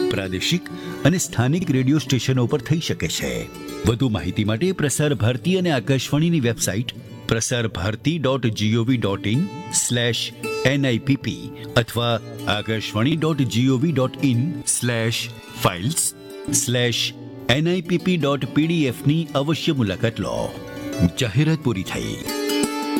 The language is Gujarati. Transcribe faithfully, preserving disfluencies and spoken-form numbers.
પ્રાદેશિક અને સ્થાનિક રેડિયો સ્ટેશનો પર થઈ શકે છે. વધુ માહિતી માટે પ્રસાર ભારતી અને આકાશવાણીની website Prasar Bharati dot GOV dot in slash એનઆઈપીપી અથવા Akashvani dot GOV dot in slash files slash એનઆઈપીપી dot પીડીએફની અવશ્ય મુલાકાત લો. જાહેરાત પૂરી થઈ.